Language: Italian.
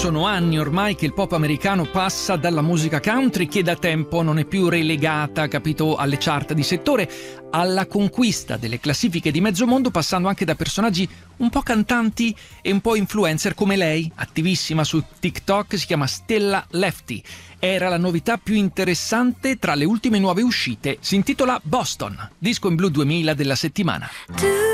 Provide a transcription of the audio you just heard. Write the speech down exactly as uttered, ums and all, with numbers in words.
Sono anni ormai che il pop americano passa dalla musica country, che da tempo non è più relegata, capito, alle chart di settore, alla conquista delle classifiche di mezzo mondo, passando anche da personaggi un po' cantanti e un po' influencer come lei, attivissima su TikTok, si chiama Stella Lefty. Era la novità più interessante tra le ultime nuove uscite. Si intitola Boston, disco in blu duemila della settimana.